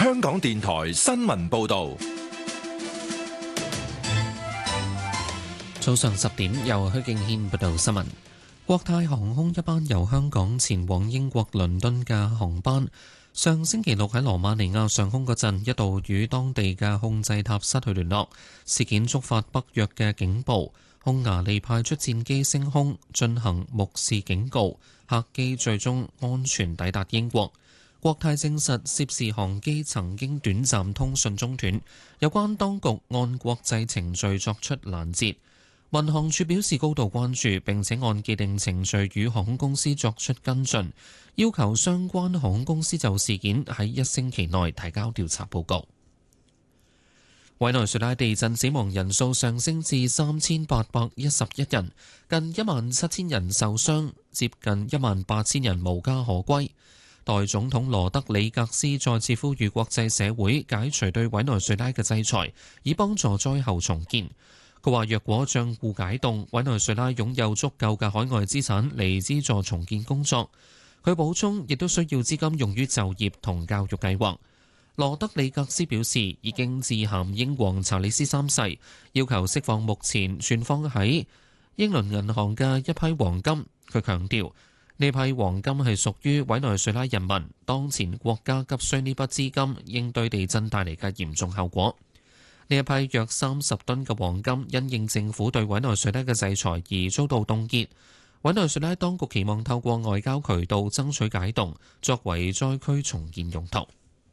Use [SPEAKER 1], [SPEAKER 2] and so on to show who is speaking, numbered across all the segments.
[SPEAKER 1] 香港電台新聞報道。
[SPEAKER 2] 早上10點，由許敬軒報道新聞。國泰航空一班由香港前往英國倫敦嘅航班，上星期六喺羅馬尼亞上空嗰陣，一度與當地嘅控制塔失去聯絡，事件觸發北約嘅警報，匈牙利派出戰機升空進行目視警告，客機最終安全抵達英國。國泰證實涉事航機曾經短暫通訊中斷，有關當局按國際程序作出攔截。民航處表示高度關注，並且按既定程序與航空公司作出跟進，要求相關航空公司就事件喺1星期內提交調查報告。委內瑞拉地震死亡人數上升至3811人，近17000人受傷，接近18000人無家可歸。代總統羅德里格斯再次呼籲國際社會解除對委內瑞拉嘅制裁，以幫助災後重建。佢話：若果賬戶解凍，委內瑞拉擁有足夠嘅海外資產嚟資助重建工作。佢補充，亦都需要資金用於就業同教育計劃。羅德里格斯表示，已經致函英皇查理斯三世，要求釋放目前存放喺英倫銀行嘅一批黃金。佢強調，呢批黃金係屬於委內瑞拉人民，當前國家急需呢筆資金應對地震帶嚟嘅嚴重後果。呢一批約30噸嘅黃金因應政府對委內瑞拉嘅制裁而遭到凍結。委內瑞拉當局期望透過外交渠道爭取解凍，作為災區重建用途。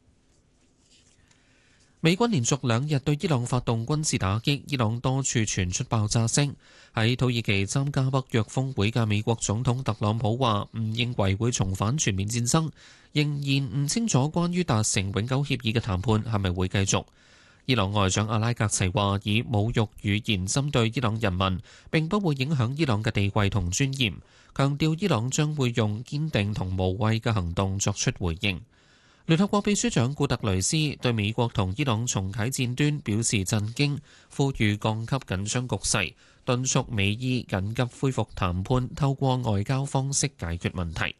[SPEAKER 2] 美軍連續2日對伊朗發動軍事打擊，伊朗多處傳出爆炸聲。喺土耳其參加北約峰會嘅美國總統特朗普話唔認為會重返全面戰爭，仍然唔清楚關於達成永久協議嘅談判係咪會繼續。伊朗外長阿拉格齊話以侮辱語言針對伊朗人民並不會影響伊朗嘅地位同尊嚴，強調伊朗將會用堅定同無畏嘅行動作出回應。聯合國秘書長古特雷斯對美國同伊朗重啟戰端表示震驚，呼籲降級緊張局勢，敦促美伊緊急恢復談判，透過外交方式解決問題。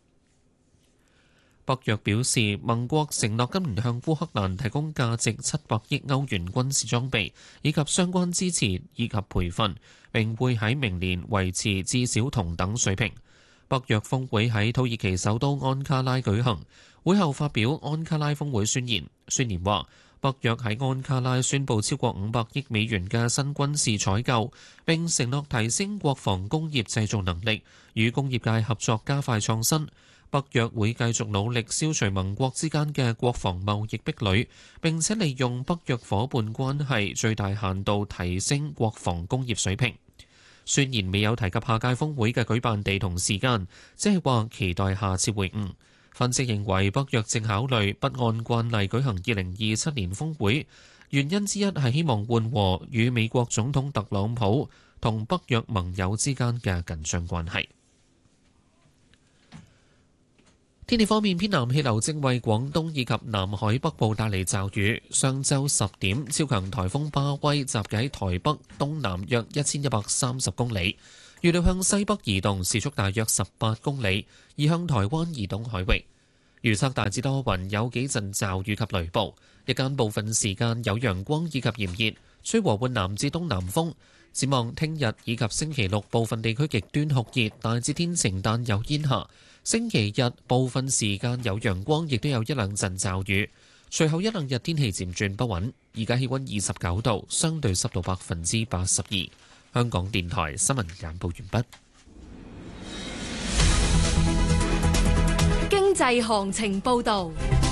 [SPEAKER 2] 北約表示，盟國承諾今年向烏克蘭提供價值700億歐元軍事裝備，以及相關支持以及培訓，並會喺明年維持至少同等水平。北約峰會喺土耳其首都安卡拉舉行，會後發表安卡拉峰會宣言。宣言話，北約喺安卡拉宣布超過500億美元嘅新軍事採購，並承諾提升國防工業製造能力，與工業界合作加快創新。北約會繼續努力消除盟國之間嘅國防貿易壁壘，並且利用北約夥伴關係最大限度提升國防工業水平。雖然未有提及下屆峰會嘅舉辦地同時間，即係話期待下次會晤。分析認為北約正考慮不按慣例舉行2027年峰會，原因之一係希望緩和與美國總統特朗普同北約盟友之間嘅緊張關係。天氣方面，偏南氣流正為廣東以及南海北部帶嚟驟雨。上晝10點，超強颱風巴威集結喺台北東南約1130公里，預料向西北移動，時速大約18公里，移向台灣以東海域。預測大致多雲，有幾陣驟雨及雷暴，日間部分時間有陽光以及炎熱，吹和緩南至東南風。展望聽日以及星期六，部分地區極端酷熱，大致天晴但有煙霞。星期日部分時間有陽光，亦都有一兩陣驟雨。隨後一兩日天氣漸轉不穩。而家氣溫29度，相對濕度82%。香港電台新聞簡報完畢。
[SPEAKER 3] 經濟行情報導。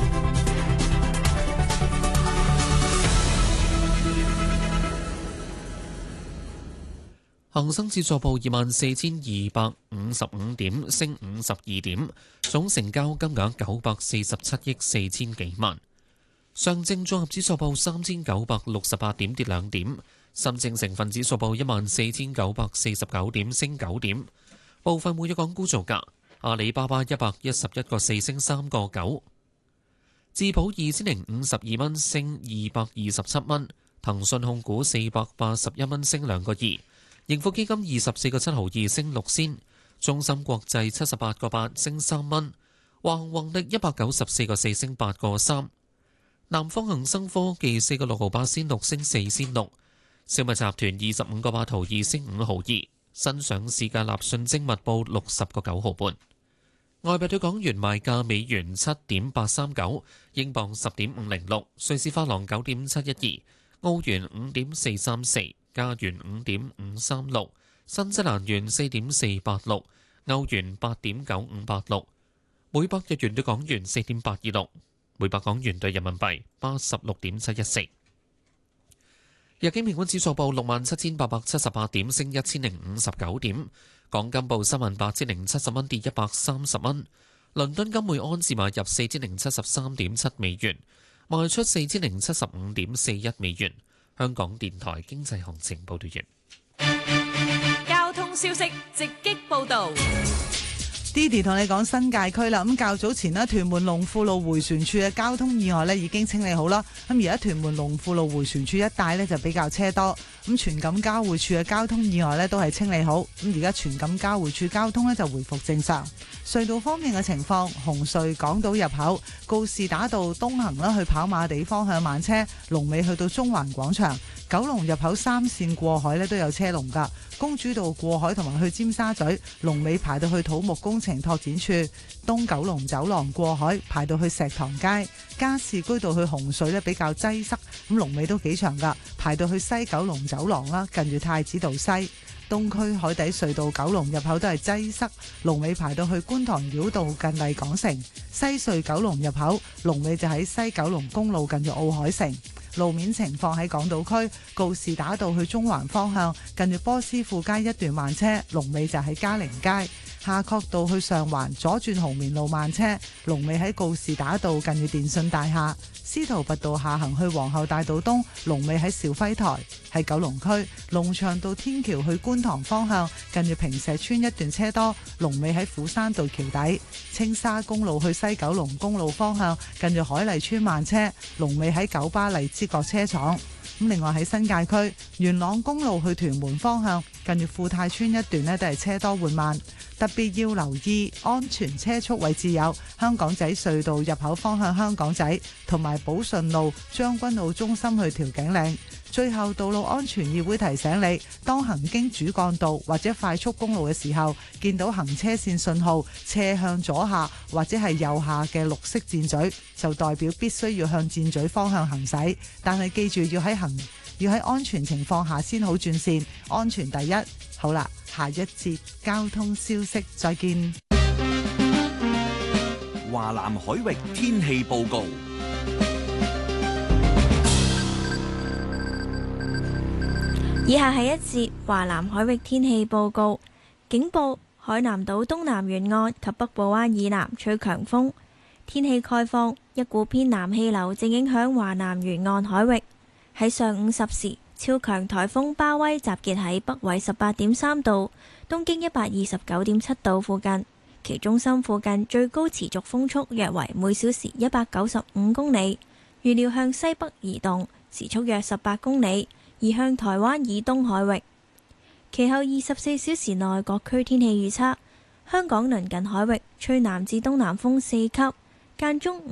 [SPEAKER 2] 恒生指數報24,255點，升52點，總成交金額947億4千幾萬。上證綜合指數報3,968點，跌2點。深證成分指數報14,949點，升9點。部分每日港股造價：阿里巴巴111個4升3個9，智保2052蚊升227蚊，騰訊控股481蚊升2個2。盈富基金24個7毫2升6仙，中芯國際78個8升3蚊，華虹宏力194個4升8個3， 南方恒生科技4個6毫8仙6升4仙6，小米集團25個8毫2升5毫2，新上市嘅立訊精密報60個9毫半。外幣對港元賣價：美元7.839，英鎊10.506，瑞士法郎9.712，澳元5.434，加元5.536，新西蘭元4.486，歐元8.9586，每百日元對港元4.826，每百港元對人民幣86.714。日經平均指數報67,878點，升1059點。港金報38,070蚊，跌130蚊。倫敦金每盎司買入4,073.7美元，賣出4,075.41美元。香港電台經濟行情報道完。
[SPEAKER 3] 交通消息直擊報導。
[SPEAKER 4] Didi 同你講新界區啦，咁較早前呢，屯門龍富路迴旋處嘅交通意外呢已經清理好啦。咁而家屯門龍富路迴旋處一帶呢就比較車多，咁荃錦交匯處嘅交通意外呢都係清理好。咁而家荃錦交匯處交通呢就回復正常。隧道方面嘅情況，紅隧港島入口告士打道東行啦，去跑馬地方向慢車，龍尾去到中環廣場。九龍入口3線過海呢都有車龍㗎，公主道過海同埋去尖沙咀龍尾排到去土木工程拓展處，東九龍走廊過海排到去石塘街，加士居道去紅隧呢比較擠塞，咁龍尾都幾長㗎，排到去西九龍走廊啦，近住太子道西。東區海底隧道九龍入口都係擠塞，龍尾排到去觀塘繞道近麗港城。西隧九龍入口龍尾就喺西九龍公路近住奧海城。路面情況喺港島區告士打道去中環方向，近住波斯富街一段慢車，龍尾就喺嘉寧街。夏慤道去上環左轉紅棉路慢車，龍尾喺告士打道近住電信大廈。司徒拔道下行去皇后大道東，龍尾喺肇輝台。喺九龍區龍翔道天橋去觀塘方向，近住坪石邨一段車多，龍尾喺虎山道橋底。青沙公路去西九龍公路方向，近住海麗邨慢車，龍尾喺九巴荔枝角車廠。咁另外喺新界區元朗公路去屯門方向，近住富泰村一段呢都係車多緩慢，特別要留意安全車速位置有香港仔隧道入口方向香港仔，同埋寶順路將軍澳中心去調景嶺。最後，道路安全議會提醒你，當行經主幹道或者快速公路嘅時候，見到行車線信號斜向左下或者係右下嘅綠色箭嘴，就代表必須要向箭嘴方向行駛。但係記住要喺安全情況下先好轉線，安全第一。好啦，下一節交通消息再見。
[SPEAKER 5] 華南海域天氣報告。
[SPEAKER 6] 以下係一節華南海域天氣報告。警報：海南島東南沿岸及北部灣以南吹強風。天氣概況：一股偏南氣流正影響華南沿岸海域。喺上午10時，超強颱風巴威集結喺北緯18.3度、東經129.7度附近，其中心附近最高持續風速約為每小時195公里，預料向西北移動，時速約18公里。移向台灣以東海域。其後24小時內各區天氣預測：香港鄰近海域吹南至東南風4級，間中